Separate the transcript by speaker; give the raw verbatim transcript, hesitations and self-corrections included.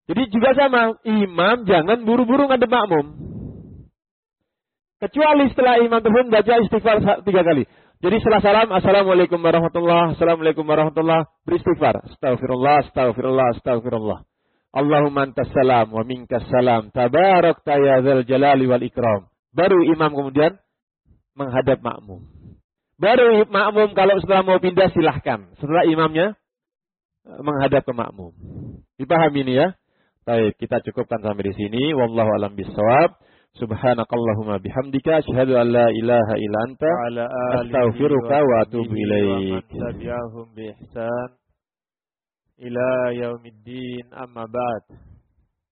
Speaker 1: Jadi juga sama, imam jangan buru-buru ngadep makmum. Kecuali setelah imam tersebut baca istighfar tiga kali. Jadi setelah salam, assalamualaikum warahmatullah, assalamualaikum warahmatullah, beristighfar. Astaghfirullah, astaghfirullah, astaghfirullah. Allahumma antas salam wa minkas salam. Tabarakta ya dzal jalali wal ikram. Baru imam kemudian menghadap makmum. Baru makmum kalau setelah mau pindah silahkan. Setelah imamnya menghadap ke makmum. Dipahami ini ya? Baik, kita cukupkan sampai di sini. Wallahu a'lam bishawab. Subhanakallahumma bihamdika asyhadu an la ilaha illa anta astaghfiruka wa atubu ilaik.
Speaker 2: Tabi'ahum bi ihsan ila yaumiddin amma ba'd.